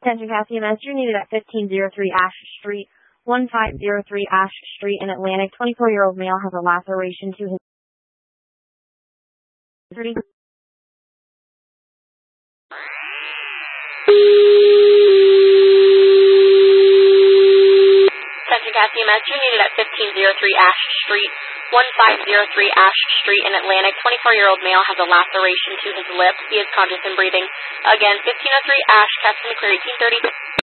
Attention Cassie MS, you're needed at 1503 Ash Street, 1503 Ash Street in Atlantic. 24-year-old male has a laceration to his... Attention Cassie MS, you're needed at 1503 Ash Street, 1503 Ash Street in Atlantic. 24-year-old male has a laceration to his lip. He is conscious and breathing. Again, 1503 Ash, Cassie McCreary, 1830.